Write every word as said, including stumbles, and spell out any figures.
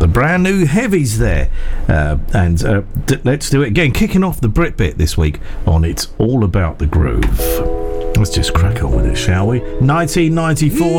brand new heavies there. Uh, and uh, d- let's do it again. Kicking off the Brit bit this week on It's All About the Groove. Let's just crack on with it, shall we? nineteen ninety-four.